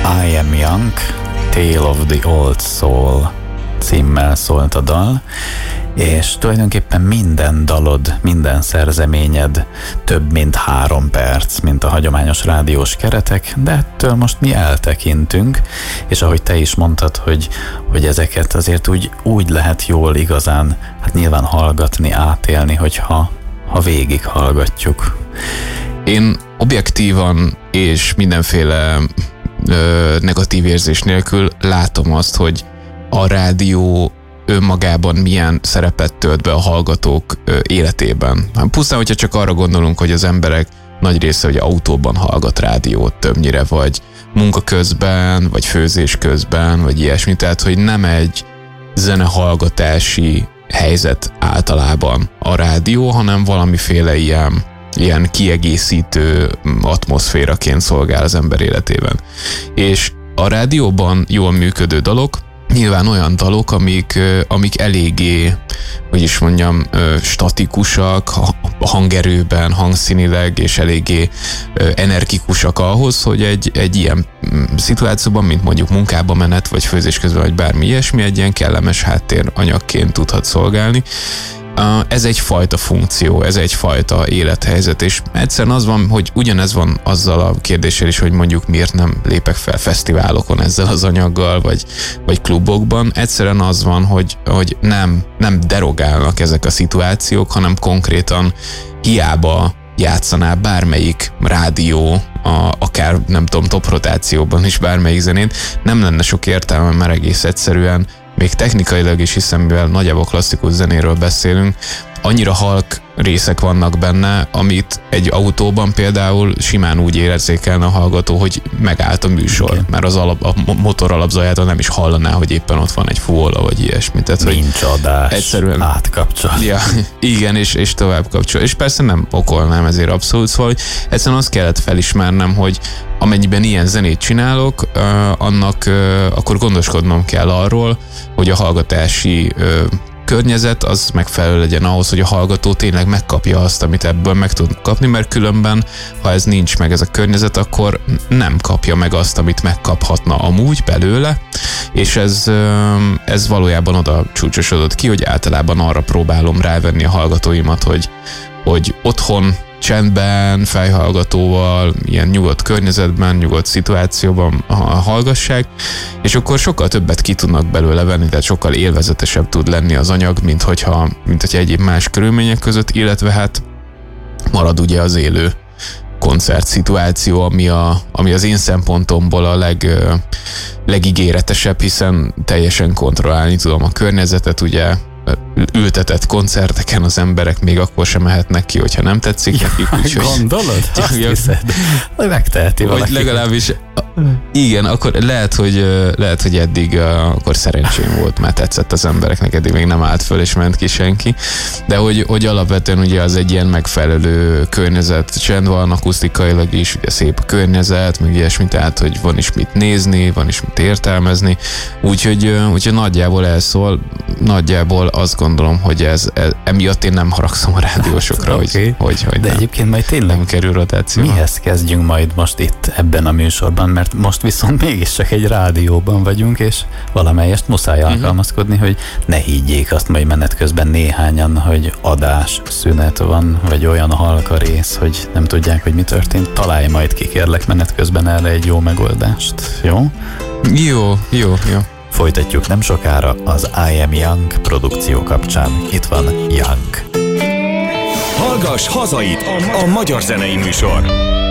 I Am Young, Tale of the Old Soul címmel szólt a dal, és tulajdonképpen minden dalod, minden szerzeményed több mint 3 perc, mint a hagyományos rádiós keretek, de ettől most mi eltekintünk, és ahogy te is mondtad, hogy ezeket azért úgy lehet jól igazán, hát nyilván hallgatni, átélni, hogyha végig hallgatjuk. Én objektívan és mindenféle negatív érzés nélkül látom azt, hogy a rádió önmagában milyen szerepet tölt be a hallgatók életében. Pusztán, hogyha csak arra gondolunk, hogy az emberek nagy része hogy autóban hallgat rádiót többnyire, vagy munka közben, vagy főzés közben, vagy ilyesmi. Tehát, hogy nem egy zenehallgatási helyzet általában a rádió, hanem valamiféle ilyen kiegészítő atmoszféraként szolgál az ember életében. És a rádióban jól működő dalok, nyilván olyan dalok, amik eléggé, hogy is mondjam, statikusak, hangerőben, hangszínileg, és eléggé energikusak ahhoz, hogy egy ilyen szituációban, mint mondjuk munkába menet, vagy főzés közben, vagy bármi ilyesmi, egy ilyen kellemes háttéranyagként tudhat szolgálni. Ez egyfajta funkció, ez egyfajta élethelyzet, és egyszerűen az van, hogy ugyanez van azzal a kérdéssel is, hogy mondjuk miért nem lépek fel fesztiválokon ezzel az anyaggal, vagy klubokban. Egyszerűen az van, hogy nem derogálnak ezek a szituációk, hanem konkrétan hiába játszaná bármelyik rádió, akár nem tudom, top rotációban is bármelyik zenét, nem lenne sok értelme, mert egész egyszerűen még technikailag is, hiszen mivel nagyjából klasszikus zenéről beszélünk, annyira halk részek vannak benne, amit egy autóban például simán úgy érzékelne a hallgató, hogy megállt a műsor, okay. Mert a motor alapzajától nem is hallaná, hogy éppen ott van egy fúvola, vagy ilyesmi. Tehát, nincs adás, egyszerűen átkapcsol. Ja, igen, és tovább kapcsol. És persze nem okolnám ezért abszolút, szóval egyszerűen azt kellett felismernem, hogy amennyiben ilyen zenét csinálok, annak akkor gondoskodnom kell arról, hogy a hallgatási környezet az megfelelő legyen ahhoz, hogy a hallgató tényleg megkapja azt, amit ebből meg tud kapni, mert különben, ha ez nincs meg ez a környezet, akkor nem kapja meg azt, amit megkaphatna amúgy belőle, és ez valójában oda csúcsosodott ki, hogy általában arra próbálom rávenni a hallgatóimat, hogy otthon csendben, fejhallgatóval, ilyen nyugodt környezetben, nyugodt szituációban hallgassák, és akkor sokkal többet ki tudnak belőle venni, tehát sokkal élvezetesebb tud lenni az anyag, mint hogyha egyéb más körülmények között, illetve hát marad ugye az élő koncertszituáció, ami az én szempontomból a legígéretesebb, hiszen teljesen kontrollálni tudom a környezetet, ugye ültetett koncerteken az emberek még akkor sem mehetnek ki, hogyha nem tetszik nekik. Úgyhogy gondolod? Azt hiszed? Megteheti valaki. Legalábbis igen, akkor lehet, hogy eddig akkor szerencsém volt, mert tetszett az embereknek, eddig még nem állt föl és ment ki senki, de hogy alapvetően ugye az egy ilyen megfelelő környezet, csend van, akusztikailag is, ugye szép a környezet, meg ilyesmi, tehát hogy van is mit nézni, van is mit értelmezni, úgyhogy nagyjából elszól, nagyjából azt gondolom, hogy emiatt én nem haragszom a rádiósokra, okay. hogy de nem, egyébként majd tényleg nem kerül rotáció. Mihez kezdjünk majd most itt ebben a műsorban, mert most viszont mégiscsak egy rádióban vagyunk, és valamelyest muszáj alkalmazkodni, hogy ne higgyék azt majd menet közben néhányan, hogy adás, szünet van, vagy olyan halk a rész, hogy nem tudják, hogy mi történt. Találj majd ki, kérlek, menet közben erre egy jó megoldást, jó? Jó. Folytatjuk nem sokára az I Am Young produkció kapcsán. Itt van Young. Hallgass hazait, a magyar zenei műsor.